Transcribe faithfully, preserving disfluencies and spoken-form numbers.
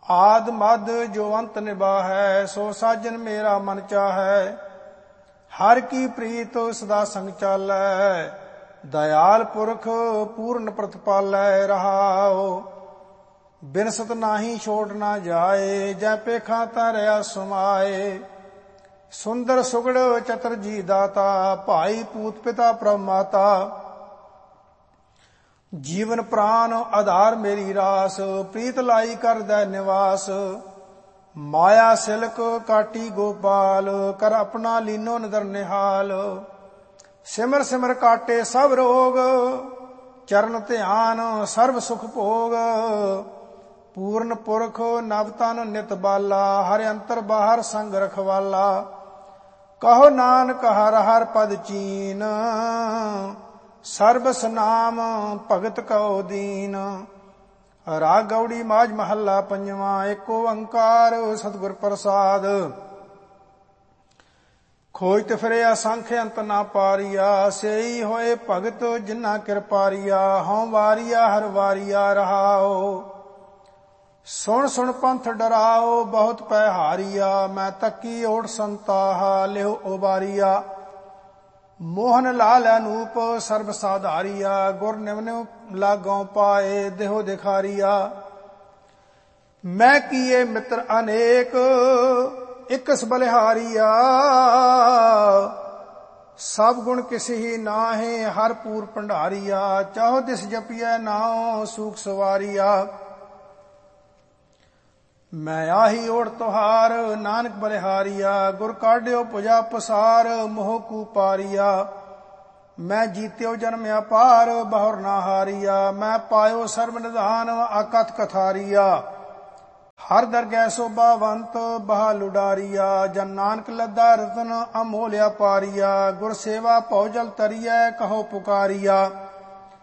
आद मद जो अंत निभाहै, सो साजन मेरा मन चाहै। हर की प्रीत सदा संग चालै, दयाल पुरख पूर्ण प्रतिपालै। रहाओ बिनसत नाही छोड़ ना जाए, जै पेखा तरिया समाए। सुंदर सुगड़ चतर जी दाता, भाई पूत पिता प्रभ माता। जीवन प्राण आधार मेरी रास, प्रीत लाई कर दै निवास। माया सिलक काटी गोपाल, कर अपना लीनो नदर निहाल। सिमर सिमर काटे सब रोग, चरण ध्यान सर्व सुख भोग। पूर्ण पुरख नव तन नित बाला, हर अंतर बाहर संग रखवाला। कहो नानक हर हर पद चीन, सर्बस नाम भगत कहो दीन। राग गौड़ी माज महला पंजवा, एक ओंकार सतगुर प्रसाद। खोजत फिरे असंख्य अंत ना पारिया, सेई होए भगत जिन्ना कृपारिया। हौं वारिया हर वारिया रहाओ, सुन सुन पंथ डराओ बहुत पै हारिया। मैं तकी ओट संताहा लिहो उबारिया। मोहन लाल अनूप सर्ब साधारिया, गुर निव निव लागों पाए देहो दिखारिया। मैं किए मित्र अनेक इकस बलिहारिया, सब गुण किसी ही नाहे हर पूर भंडारिया। चाहो दिस जपिए नाओ सूख सवारिया। मैं आही ओढ़ तुहार नानक बलिहारिया, गुर काढ़ियो पुजा पसार मोह कूपारिया। मैं जीत्यो जन्म अपार बहुर ना हारिया, मैं पायो सर्व निधान आकथ कथारिया। हर दरगह शोभावंत बहा लुडारिया, जन नानक लद्दा रतन अमोल्या पारिया। गुर सेवा पौजल तरियै कहो पुकारिया।